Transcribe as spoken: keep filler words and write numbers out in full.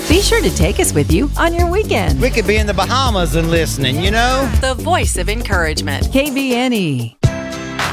Be sure to take us with you on your weekend. We could be in the Bahamas and listening, you know? The voice of encouragement. K B N E.